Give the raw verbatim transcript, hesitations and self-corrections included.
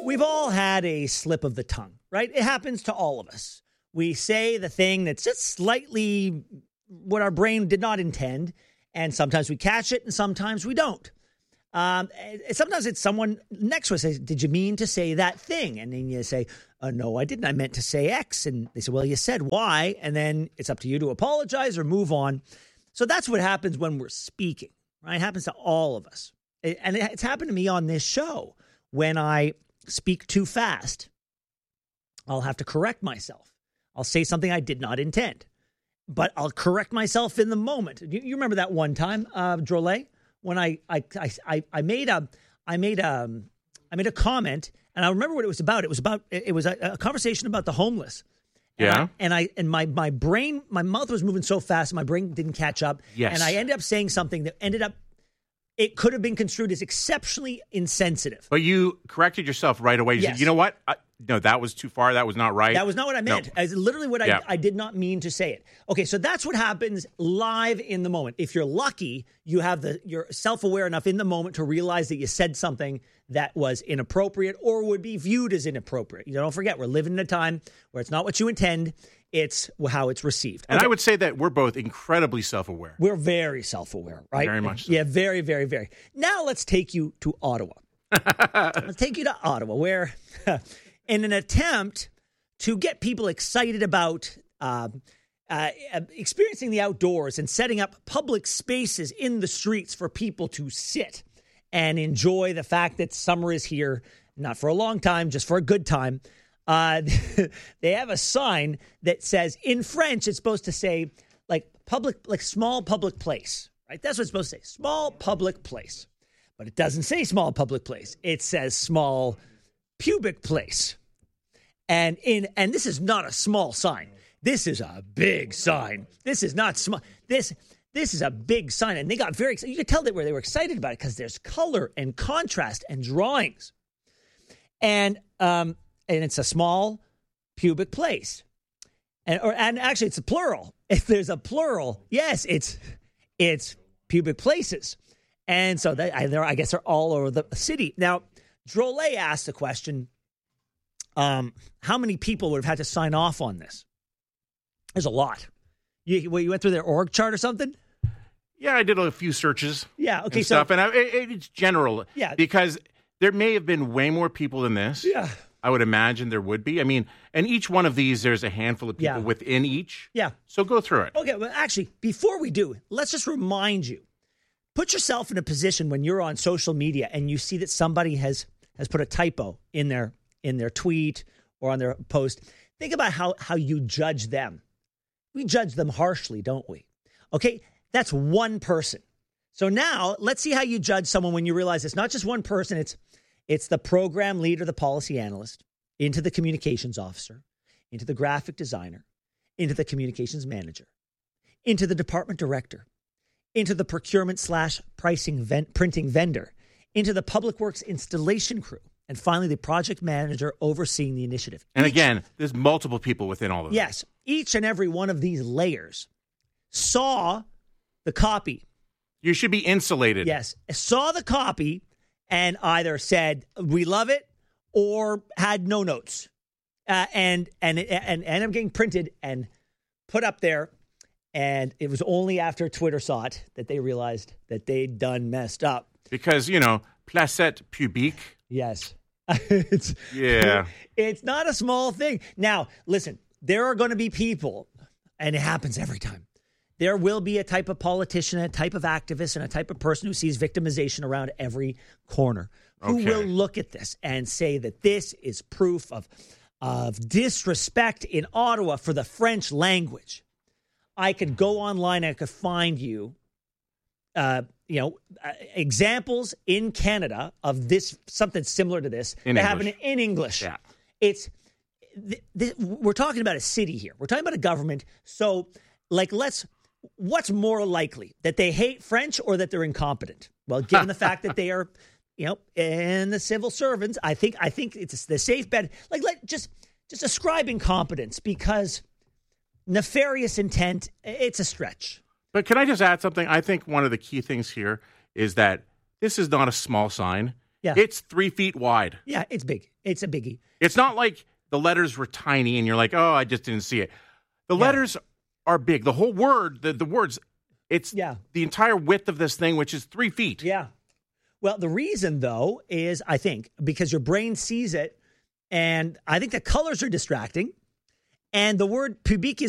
We've all had a slip of the tongue, right? It happens to all of us. We say the thing that's just slightly what our brain did not intend, and sometimes we catch it and sometimes we don't. Um, and sometimes it's someone next to us says, did you mean to say that thing? And then you say, oh, no, I didn't. I meant to say X. And they say, well, you said Y. And then it's up to you to apologize or move on. So that's what happens when we're speaking, right? It happens to all of us. It, and it's happened to me on this show. When I speak too fast, I'll have to correct myself. I'll say something I did not intend, but I'll correct myself in the moment. You, you remember that one time, uh, Drolet? When I, I I I made a I made a I made a comment, and I remember what it was about. It was about it was a, a conversation about the homeless. And yeah. I, and I and my my brain my mouth was moving so fast, my brain didn't catch up. Yes. And I ended up saying something that ended up it could have been construed as exceptionally insensitive. But you corrected yourself right away. You Yes. said, you know what? I, no, that was too far. That was not right. That was not what I meant. No. It's literally what I, Yeah. I did not mean to say it. Okay, so that's what happens live in the moment. If you're lucky, you have the you're self-aware enough in the moment to realize that you said something that was inappropriate or would be viewed as inappropriate. You know, don't forget, we're living in a time where it's not what you intend, it's how it's received. And Okay. I would say that we're both incredibly self-aware. We're very self-aware, right? Very much so. Yeah, very, very, very. Now let's take you to Ottawa. Let's take you to Ottawa, where in an attempt to get people excited about uh, uh, experiencing the outdoors and setting up public spaces in the streets for people to sit and enjoy the fact that summer is here, not for a long time, just for a good time. Uh, they have a sign that says, in French, it's supposed to say, like, public, like small public place, right? That's what it's supposed to say, small public place. But it doesn't say small public place. It says small pubic place. And in and this is not a small sign. This is a big sign. This is not small. This this is a big sign. And they got very excited. You could tell that where they were excited about it because there's color and contrast and drawings. And um and it's a small pubic place. And or and actually it's a plural. If there's a plural, yes, it's it's pubic places. And so they, I, I guess they're all over the city. Now, Drolet asked the question, um, how many people would have had to sign off on this? There's a lot. You, well, you went through their org chart or something? Yeah, I did a few searches. Yeah, okay. And So, stuff, and I, it, it's general. Yeah. Because there may have been way more people than this. yeah, I would imagine there would be. I mean, and each one of these, there's a handful of people Yeah. within each. yeah. So go through it. Okay, well, actually, before we do, let's just remind you. Put yourself in a position when you're on social media and you see that somebody has has put a typo in their in their tweet or on their post. Think about how how you judge them. We judge them harshly, don't we? Okay, that's one person. So now let's see how you judge someone when you realize it's not just one person. It's it's the program leader, the policy analyst, into the communications officer, into the graphic designer, into the communications manager, into the department director, into the procurement slash pricing vent, printing vendor, into the public works installation crew, and finally the project manager overseeing the initiative. And Each- again, there's multiple people within all of them. Yes, each and every one of these layers saw the copy. You should be insulated. Yes, saw the copy and either said, we love it, or had no notes. Uh, and, and, and, and I'm getting printed and put up there. And it was only after Twitter saw it that they realized that they'd done messed up. Because, you know, placette pubique. Yes. it's, Yeah. It's not a small thing. Now, listen, there are going to be people, and it happens every time. There will be a type of politician, a type of activist, and a type of person who sees victimization around every corner who Okay. will look at this and say that this is proof of, of disrespect in Ottawa for the French language. I could go online and I could find you, uh, you know, uh, examples in Canada of this, something similar to this In that English. happen in English. Yeah. It's, th- th- we're talking about a city here. We're talking about a government. So, like, let's, what's more likely, that they hate French or that they're incompetent? Well, given the fact that they are, you know, and the civil servants, I think, I think it's the safe bet. Like, let just, just ascribe incompetence because nefarious intent, it's a stretch. But can I just add something? I think one of the key things here is that this is not a small sign. Yeah. It's three feet wide. Yeah, it's big. It's a biggie. It's not like the letters were tiny and you're like, oh, I just didn't see it. The Yeah. letters are big. The whole word, the, the words, it's Yeah. the entire width of this thing, which is three feet. Yeah. Well, the reason, though, is I think because your brain sees it, and I think the colors are distracting, and the word pubic